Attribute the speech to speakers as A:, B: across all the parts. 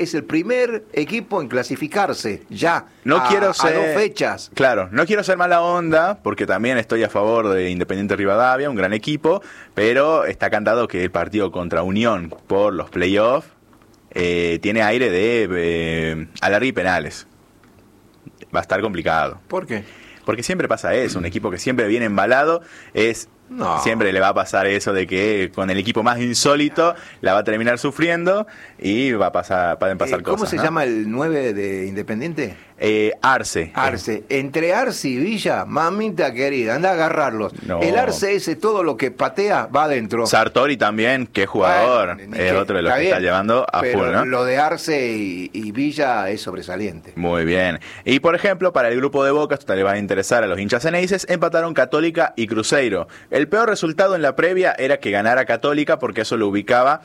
A: es el primer equipo en clasificarse ya
B: a
A: 2 fechas.
B: Claro, no quiero ser mala onda, porque también estoy a favor de Independiente Rivadavia, un gran equipo, pero está cantado que el partido contra Unión por los playoffs tiene aire de alargue y penales. Va a estar complicado.
A: ¿Por qué?
B: Porque siempre pasa eso, un equipo que siempre viene embalado siempre le va a pasar eso de que con el equipo más insólito la va a terminar sufriendo y pueden pasar cosas.
A: ¿Cómo se llama el 9 de Independiente?
B: Arce.
A: Entre Arce y Villa, mamita querida, anda a agarrarlos.
B: No.
A: El Arce ese, todo lo que patea va adentro.
B: Sartori también, qué jugador, es otro de los que está llevando a full, ¿no?
A: Lo de Arce y Villa es sobresaliente.
B: Muy bien. Y por ejemplo, para el grupo de Boca, esto le va a interesar a los hinchas ceneices, empataron Católica y Cruzeiro. El peor resultado en la previa era que ganara Católica, porque eso lo ubicaba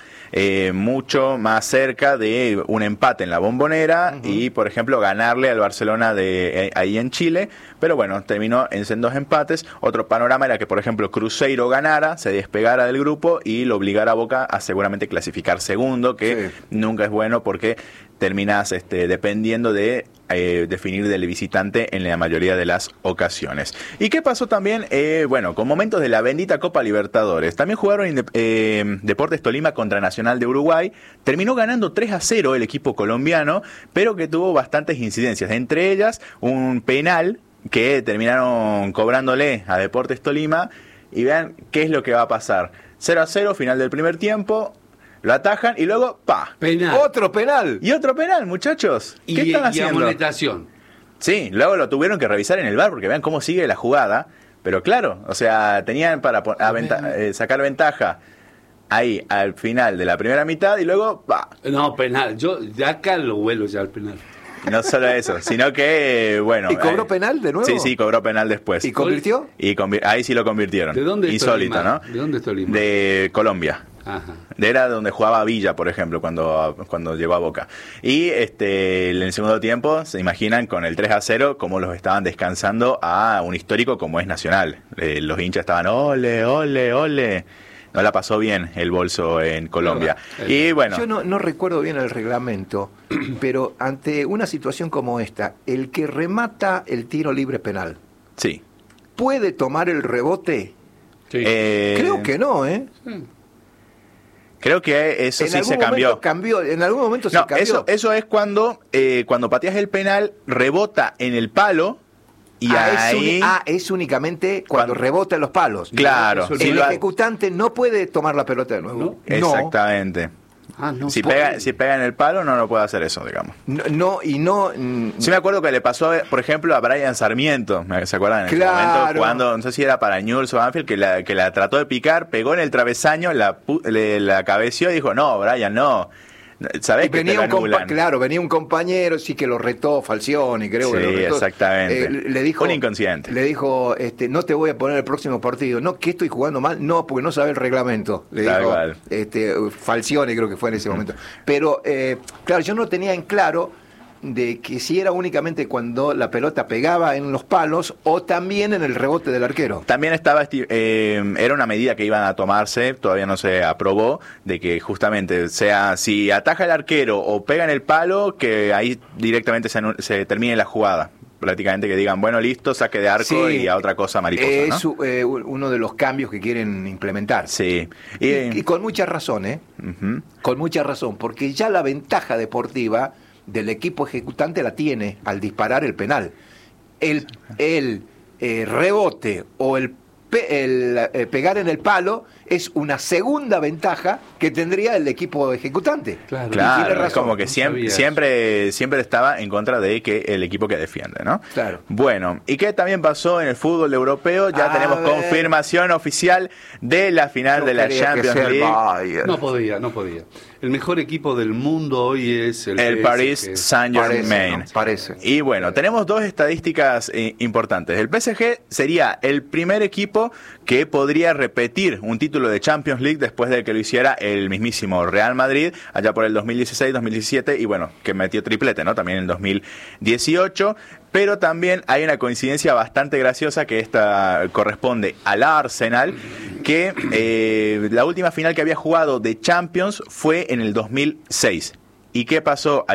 B: mucho más cerca de un empate en la Bombonera y, por ejemplo, ganarle al Barcelona de ahí en Chile, pero bueno, terminó en 2 empates. Otro panorama era que, por ejemplo, Cruzeiro ganara, se despegara del grupo y lo obligara a Boca a seguramente clasificar segundo, que nunca es bueno porque terminás dependiendo de definir del visitante en la mayoría de las ocasiones. ¿Y qué pasó también? Bueno, con momentos de la bendita Copa Libertadores. También jugaron Deportes Tolima contra Nacional de Uruguay. Terminó ganando 3-0 el equipo colombiano, pero que tuvo bastantes incidencias. Entre ellas, un penal que terminaron cobrándole a Deportes Tolima. Y vean qué es lo que va a pasar. 0-0, final del primer tiempo. Lo atajan y luego, ¡pa!
C: Penal.
A: ¡Otro penal!
B: Y otro penal, muchachos. ¿Qué están haciendo?
C: Y amonestación.
B: Sí, luego lo tuvieron que revisar en el VAR porque vean cómo sigue la jugada. Pero claro, o sea, tenían para sacar ventaja ahí al final de la primera mitad y luego, ¡pa!
C: No, penal. Yo de acá lo vuelo ya al penal.
B: No solo eso, sino que, bueno...
A: ¿Y cobró penal de nuevo?
B: Sí, cobró penal después.
A: ¿Y convirtió?
B: Ahí sí lo convirtieron.
C: ¿De dónde es
B: Insólito,
C: Tolima?
B: ¿no?
C: ¿De dónde es Tolima?
B: De Colombia.
C: Ajá.
B: Era donde jugaba Villa, por ejemplo, cuando llegó a Boca. Y en el segundo tiempo, se imaginan con el 3-0 cómo los estaban descansando a un histórico como es Nacional. Los hinchas estaban, ole, ole, ole. No la pasó bien el bolso en Colombia. Y bueno,
A: yo no recuerdo bien el reglamento, pero ante una situación como esta, el que remata el tiro libre penal,
B: sí.
A: ¿puede tomar el rebote?
C: Sí.
A: Creo que no, ¿eh?
B: Creo que eso sí se cambió.
A: En algún momento se cambió.
B: Eso es cuando pateas el penal, rebota en el palo. Y
A: es únicamente cuando rebota en los palos.
B: Claro.
A: El ejecutante no puede tomar la pelota de nuevo.
C: ¿No?
B: Exactamente.
C: No,
B: si pega en el palo, no puede hacer eso, digamos. Sí me acuerdo que le pasó, por ejemplo, a Brian Sarmiento, ¿se acuerdan? En ese momento, jugando, no sé si era para Newell's o Banfield, que la trató de picar, pegó en el travesaño, la cabeció y dijo, no, Brian, no. ¿Sabés que
A: venía venía un compañero, sí, que lo retó, Falcioni, creo que lo retó.
B: Exactamente.
A: Le dijo,
B: un inconsciente.
A: Le dijo, no te voy a poner el próximo partido. No, que estoy jugando mal. No, porque no sabe el reglamento. Le dijo Falcioni, creo que fue en ese momento. Pero, claro, yo no tenía en claro de que si era únicamente cuando la pelota pegaba en los palos o también en el rebote del arquero.
B: También era una medida que iban a tomarse, todavía no se aprobó, de que justamente sea si ataja el arquero o pega en el palo, que ahí directamente se termine la jugada. Prácticamente que digan, bueno, listo, saque de arco y a otra cosa mariposa,
A: es uno de los cambios que quieren implementar.
B: Sí.
A: Y con mucha razón, Con mucha razón, porque ya la ventaja deportiva del equipo ejecutante la tiene al disparar el penal. El rebote o el pegar en el palo es una segunda ventaja que tendría el equipo ejecutante.
B: Claro, es como que siempre estaba en contra de que el equipo que defiende, ¿no?
A: Claro.
B: Bueno, ¿y qué también pasó en el fútbol europeo? Ya tenemos confirmación oficial de la final de la Champions League.
C: No podía. El mejor equipo del mundo hoy es el
B: Paris Saint-Germain.
A: Parece.
B: Y bueno, tenemos dos estadísticas importantes. El PSG sería el primer equipo que podría repetir un título de Champions League después de que lo hiciera el mismísimo Real Madrid allá por el 2016, 2017 y bueno, que metió triplete, ¿no? También en 2018. Pero también hay una coincidencia bastante graciosa que esta corresponde al Arsenal, que la última final que había jugado de Champions fue en el 2006. ¿Y qué pasó?